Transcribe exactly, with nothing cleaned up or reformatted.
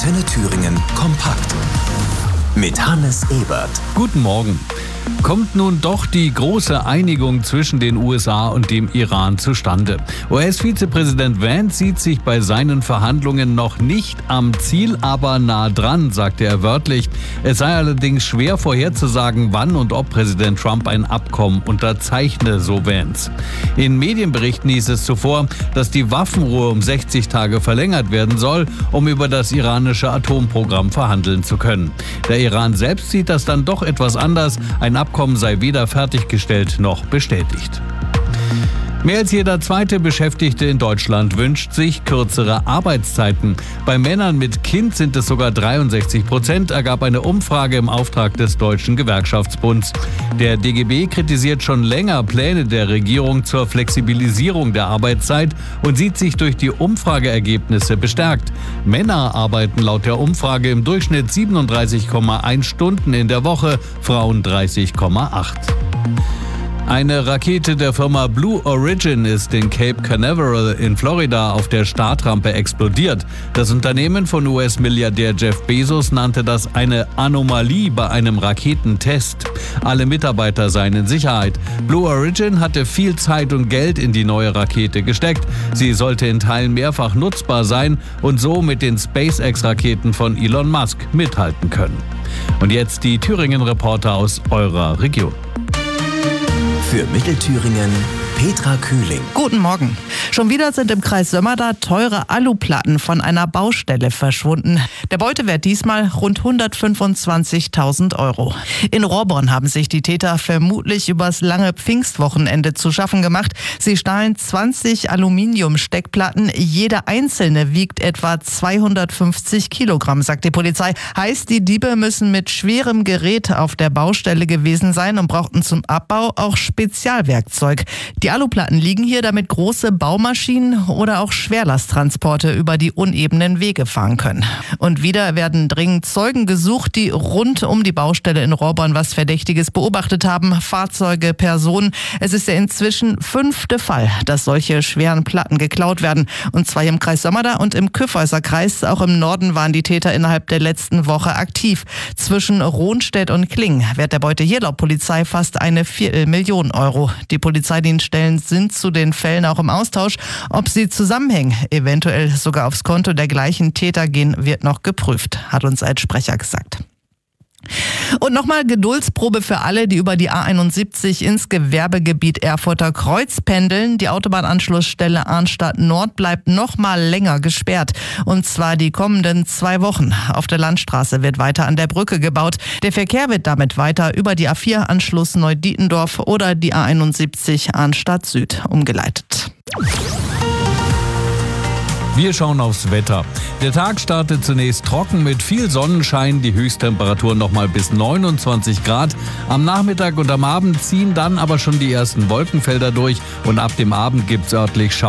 Antenne Thüringen kompakt. Mit Hannes Ebert. Guten Morgen. Kommt nun doch die große Einigung zwischen den U S A und dem Iran zustande? U S-Vizepräsident Vance sieht sich bei seinen Verhandlungen noch nicht am Ziel, aber nah dran, sagte er wörtlich. Es sei allerdings schwer vorherzusagen, wann und ob Präsident Trump ein Abkommen unterzeichne, so Vance. In Medienberichten hieß es zuvor, dass die Waffenruhe um sechzig Tage verlängert werden soll, um über das iranische Atomprogramm verhandeln zu können. Der Iran selbst sieht das dann doch etwas anders. Ein Abkommen sei weder fertiggestellt noch bestätigt. Mehr als jeder zweite Beschäftigte in Deutschland wünscht sich kürzere Arbeitszeiten. Bei Männern mit Kind sind es sogar dreiundsechzig Prozent, ergab eine Umfrage im Auftrag des Deutschen Gewerkschaftsbunds. Der D G B kritisiert schon länger Pläne der Regierung zur Flexibilisierung der Arbeitszeit und sieht sich durch die Umfrageergebnisse bestärkt. Männer arbeiten laut der Umfrage im Durchschnitt siebenunddreißig Komma eins Stunden in der Woche, Frauen dreißig Komma acht. Eine Rakete der Firma Blue Origin ist in Cape Canaveral in Florida auf der Startrampe explodiert. Das Unternehmen von U S-Milliardär Jeff Bezos nannte das eine Anomalie bei einem Raketentest. Alle Mitarbeiter seien in Sicherheit. Blue Origin hatte viel Zeit und Geld in die neue Rakete gesteckt. Sie sollte in Teilen mehrfach nutzbar sein und so mit den SpaceX-Raketen von Elon Musk mithalten können. Und jetzt die Thüringen-Reporter aus eurer Region. Für Mittelthüringen Petra Kühling. Guten Morgen. Schon wieder sind im Kreis Sömmerda teure Aluplatten von einer Baustelle verschwunden. Der Beutewert diesmal rund hundertfünfundzwanzigtausend Euro. In Rohrborn haben sich die Täter vermutlich übers lange Pfingstwochenende zu schaffen gemacht. Sie stahlen zwanzig Aluminiumsteckplatten. Jede einzelne wiegt etwa zweihundertfünfzig Kilogramm, sagt die Polizei. Heißt, die Diebe müssen mit schwerem Gerät auf der Baustelle gewesen sein und brauchten zum Abbau auch Spezialwerkzeug. Die Aluplatten liegen hier, damit große Baumaschinen oder auch Schwerlasttransporte über die unebenen Wege fahren können. Und wieder werden dringend Zeugen gesucht, die rund um die Baustelle in Rohrborn was Verdächtiges beobachtet haben. Fahrzeuge, Personen. Es ist der inzwischen fünfte Fall, dass solche schweren Platten geklaut werden. Und zwar im Kreis Sömmerda und im Kyffhäuser Kreis. Auch im Norden waren die Täter innerhalb der letzten Woche aktiv. Zwischen Rohnstedt und Kling wert der Beute hier laut Polizei fast eine Viertelmillion Euro. Die Polizeidienststellen sind zu den Fällen auch im Austausch. Ob sie zusammenhängen, eventuell sogar aufs Konto der gleichen Täter gehen, wird noch geprüft, hat uns ein Sprecher gesagt. Und nochmal Geduldsprobe für alle, die über die A einundsiebzig ins Gewerbegebiet Erfurter Kreuz pendeln. Die Autobahnanschlussstelle Arnstadt Nord bleibt nochmal länger gesperrt. Und zwar die kommenden zwei Wochen. Auf der Landstraße wird weiter an der Brücke gebaut. Der Verkehr wird damit weiter über die A vier Anschluss Neudietendorf oder die A einundsiebzig Arnstadt Süd umgeleitet. Wir schauen aufs Wetter. Der Tag startet zunächst trocken mit viel Sonnenschein, die Höchsttemperatur nochmal bis neunundzwanzig Grad. Am Nachmittag und am Abend ziehen dann aber schon die ersten Wolkenfelder durch und ab dem Abend gibt's örtlich Schauer.